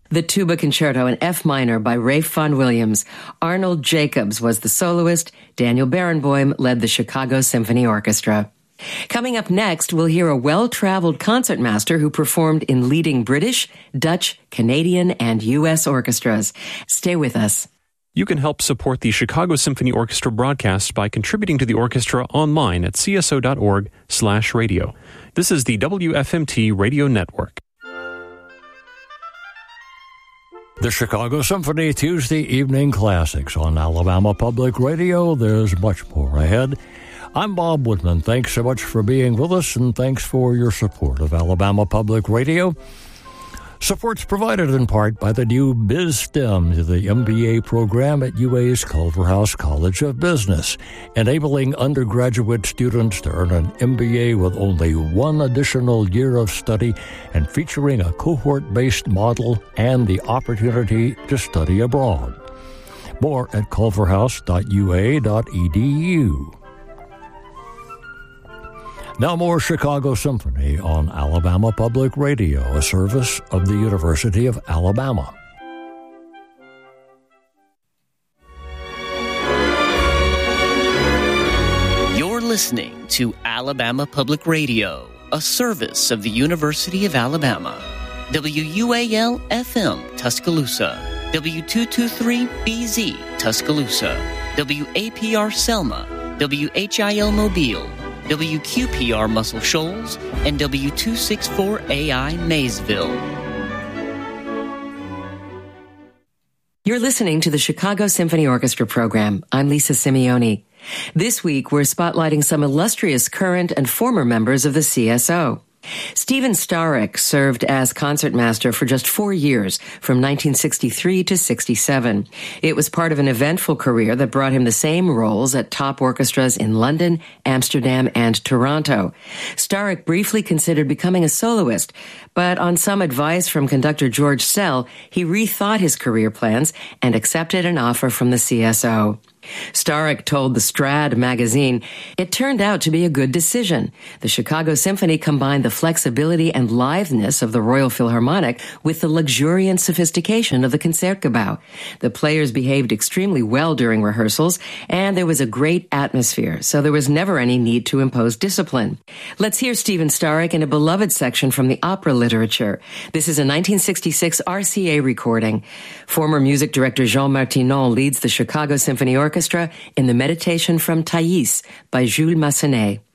The Tuba Concerto in F minor by Ralph Vaughan Williams. Arnold Jacobs was the soloist. Daniel Barenboim led the Chicago Symphony Orchestra. Coming up next, we'll hear a well-traveled concertmaster who performed in leading British, Dutch, Canadian, and U.S. orchestras. Stay with us. You can help support the Chicago Symphony Orchestra broadcast by contributing to the orchestra online at cso.org/radio. This is the WFMT Radio Network. The Chicago Symphony Tuesday Evening Classics on Alabama Public Radio. There's much more ahead. I'm Bob Woodman. Thanks so much for being with us, and thanks for your support of Alabama Public Radio. Support's provided in part by the new BizStem, the MBA program at UA's Culverhouse College of Business, enabling undergraduate students to earn an MBA with only one additional year of study and featuring a cohort-based model and the opportunity to study abroad. More at culverhouse.ua.edu. Now more Chicago Symphony on Alabama Public Radio, a service of the University of Alabama. You're listening to Alabama Public Radio, a service of the University of Alabama. WUAL-FM Tuscaloosa, W223BZ Tuscaloosa, WAPR Selma, WHIL Mobile, WQPR Muscle Shoals, and W264AI Maysville. You're listening to the Chicago Symphony Orchestra program. I'm Lisa Simeone. This week, we're spotlighting some illustrious current and former members of the CSO. Stephen Starek served as concertmaster for just 4 years, from 1963 to 67. It was part of an eventful career that brought him the same roles at top orchestras in London, Amsterdam, and Toronto. Starek briefly considered becoming a soloist, but on some advice from conductor George Sell, he rethought his career plans and accepted an offer from the CSO. Starek told the Strad magazine, "It turned out to be a good decision. The Chicago Symphony combined the flexibility and litheness of the Royal Philharmonic with the luxuriant sophistication of the Concertgebouw. The players behaved extremely well during rehearsals, and there was a great atmosphere, so there was never any need to impose discipline." Let's hear Stephen Starek in a beloved section from the opera literature. This is a 1966 RCA recording. Former music director Jean Martinon leads the Chicago Symphony Orchestra in the Meditation from Thais by Jules Massenet.